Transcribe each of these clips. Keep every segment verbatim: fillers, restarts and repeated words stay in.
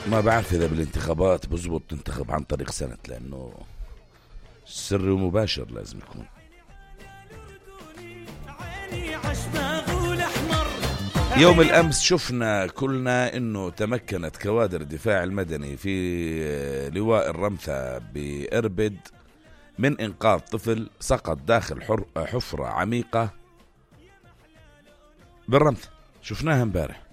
ما بعرف إذا بالانتخابات بزبط تنتخب عن طريق سند، لأنه سري ومباشر لازم يكون. يوم الأمس شفنا كلنا أنه تمكنت كوادر الدفاع المدني في لواء الرمثة بإربد من إنقاذ طفل سقط داخل حفرة عميقة بالرمثة. شفناها امبارح،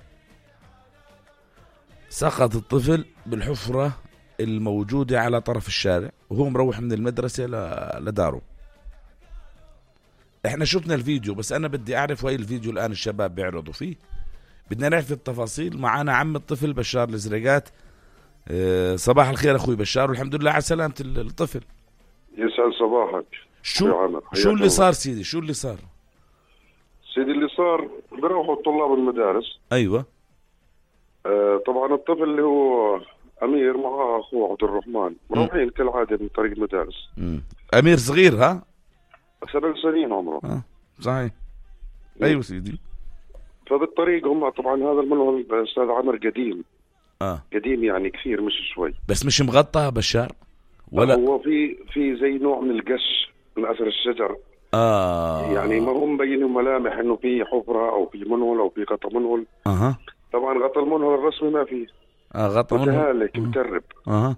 سقط الطفل بالحفرة الموجودة على طرف الشارع وهو مروح من المدرسة لداره. احنا شفنا الفيديو، بس انا بدي اعرف وين الفيديو الان الشباب بيعرضوا فيه. بدنا نعرف التفاصيل. معنا عم الطفل بشار الزريقات. اه صباح الخير اخوي بشار، والحمد لله على سلامة الطفل. يسعد صباحك. شو شو اللي صار سيدي؟ شو اللي صار سيدي؟ اللي صار بروحوا طلاب المدارس. ايوه. آه طبعا الطفل اللي هو امير معاه اخوه عبد الرحمن مروحين كالعاده من طريق المدارس. مم. امير صغير ها؟ سبع سنين عمره. اه صحيح. ايوه سيدي. فبالطريق هم طبعا هذا المنهل استاذ عمر قديم. اه قديم يعني كثير مش شوي. بس مش مغطى بشار ولا هو في في زي نوع من القش من اثر الشجر. اه يعني ما هم مبينين ملامح انه في حفره او في منهل او في غطا منهل. اها. طبعا غطا المنهل الرسمي ما فيه. اه غطا منهل متهالك مترب. اها.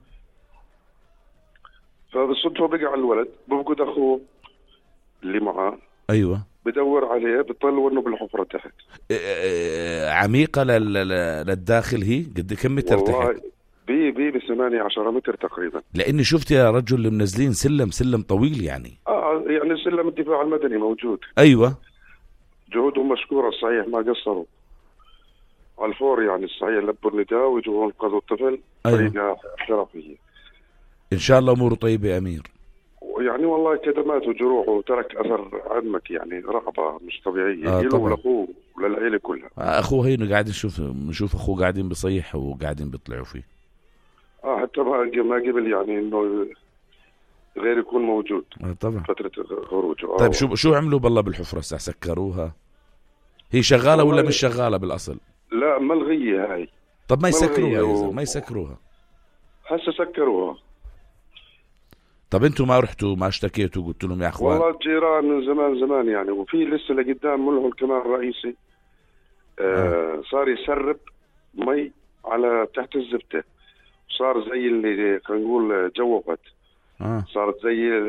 فبالصدفه بقع الولد بفقد اخوه اللي معاه. ايوه. بدور عليه بيطلعوا انه بالحفره تحت. عميقه للداخل. هي قد كم متر تحت؟ بي بي بثمانية عشر متر تقريبا. لاني شفت يا رجل اللي منزلين سلم سلم طويل يعني. اه يعني سلم الدفاع المدني موجود. ايوه. جهودهم مشكوره صحيح، ما قصروا على الفور يعني الصحيح. لبوا النداء ويجوا ينقذوا الطفل بطريقه أيوة. احترافيه. ان شاء الله اموره طيبه يا امير. يعني والله كدمات وجروح وترك اثر عمك يعني رغبه مش طبيعيه. آه له ولاخوه وللعيله كلها. آه اخوه هينو قاعد نشوف نشوف اخوه قاعدين بيصيح وقاعدين بيطلعوا فيه. اه حتى ما ما قبل يعني انه غير يكون موجود. آه طبعا فتره خروجه. آه طيب شو شو عملوا بالله بالحفره؟ سكروها؟ هي شغاله ولا مش شغاله بالاصل؟ لا ملغيه هاي. طب ما يسكروها و... ما يسكروها هسه سكروها. طب انتوا ما رحتوا ما اشتكيتوا قلت لهم يا اخوان؟ والله الجيران من زمان زمان يعني. وفي لسه لقدام منهم كمان رئيسي آه آه. صار يسرب مي على تحت الزبده. صار زي اللي خلينا نقول جوفت. آه. صارت زي